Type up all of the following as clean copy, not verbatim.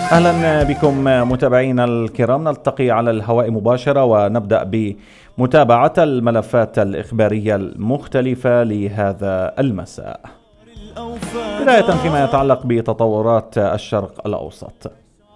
أهلا بكم متابعينا الكرام، نلتقي على الهواء مباشرة ونبدأ بمتابعة الملفات الإخبارية المختلفة لهذا المساء. بداية فيما يتعلق بتطورات الشرق الأوسط،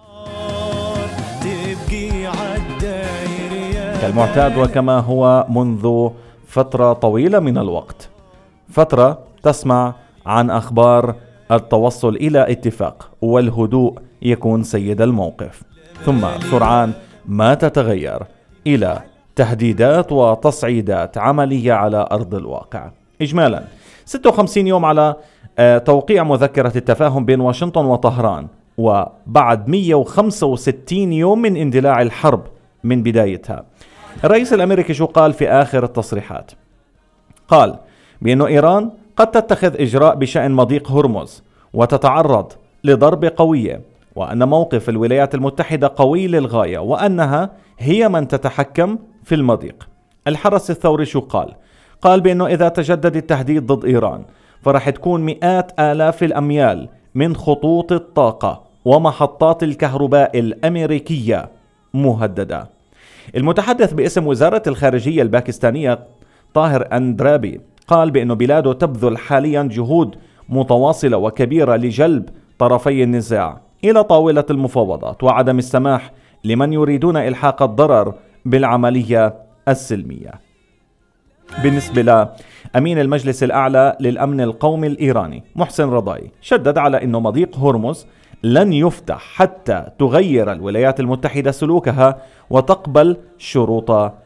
كالمعتاد وكما هو منذ فترة طويلة من الوقت، فترة تسمع عن أخبار التوصل إلى اتفاق والهدوء يكون سيد الموقف، ثم سرعان ما تتغير إلى تهديدات وتصعيدات عملية على أرض الواقع. إجمالا 56 يوم على توقيع مذكرة التفاهم بين واشنطن وطهران، وبعد 165 يوم من اندلاع الحرب من بدايتها، الرئيس الأمريكي شو قال في آخر التصريحات؟ قال بأنه إيران قد تتخذ إجراء بشأن مضيق هرمز وتتعرض لضربة قوية، وأن موقف الولايات المتحدة قوي للغاية، وأنها هي من تتحكم في المضيق. الحرس الثوري شو قال؟ قال بأنه إذا تجدد التهديد ضد إيران فرح تكون مئات آلاف الأميال من خطوط الطاقة ومحطات الكهرباء الأمريكية مهددة. المتحدث باسم وزارة الخارجية الباكستانية طاهر أندرابي قال بأن بلاده تبذل حاليا جهود متواصلة وكبيرة لجلب طرفي النزاع إلى طاولة المفاوضات، وعدم السماح لمن يريدون إلحاق الضرر بالعملية السلمية. بالنسبة لأمين المجلس الأعلى للأمن القومي الإيراني محسن رضاي، شدد على أنه مضيق هرمز لن يفتح حتى تغير الولايات المتحدة سلوكها وتقبل شروط